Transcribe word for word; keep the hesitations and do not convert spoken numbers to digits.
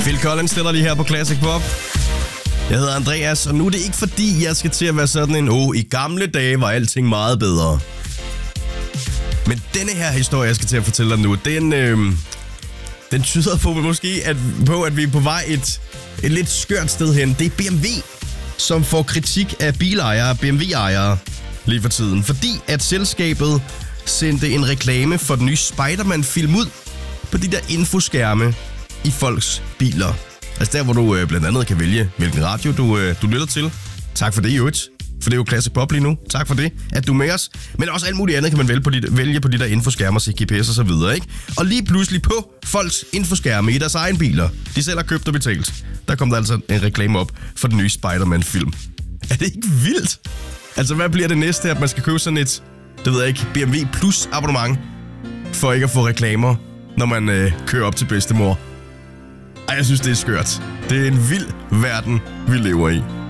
Phil Collins stiller lige her på Classic Pop. Jeg hedder Andreas, og nu er det ikke fordi, jeg skal til at være sådan en, åh, oh, i gamle dage var alting meget bedre. Men denne her historie, jeg skal til at fortælle dig nu, den, øh, den tyder på måske, at, på, at vi er på vej et, et lidt skørt sted hen. Det er B M W, som får kritik af bilejere, B M W-ejere lige for tiden. Fordi at selskabet sendte en reklame for den nye Spider-Man-film ud på de der infoskærme i folks biler. Altså der, hvor du øh, blandt andet kan vælge, hvilken radio du, øh, du lytter til. Tak for det, Jødt. For det er jo Classic Pop lige nu. Tak for det, at du er med os. Men også alt muligt andet kan man vælge på de, vælge på de der infoskærmer, G P S og så videre, ikke? Og lige pludselig på folks infoskærme i deres egen biler, de selv har købt og betalt, der kom der altså en reklame op for den nye Spider-Man-film. Er det ikke vildt? Altså, hvad bliver det næste, at man skal købe sådan et, det ved jeg ikke, B M W Plus abonnement, for ikke at få reklamer, når man øh, kører op til bedstemor? Ej, jeg synes, det er skørt. Det er en vild verden, vi lever i.